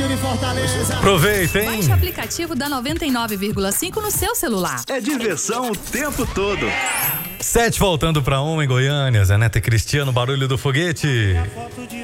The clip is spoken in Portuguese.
Júnior em Fortaleza. Aproveita, hein? Baixe o aplicativo da 99,5 no seu celular. É diversão o tempo todo. 7 voltando pra 1 em Goiânia. Zé Neto e Cristiano, barulho do foguete.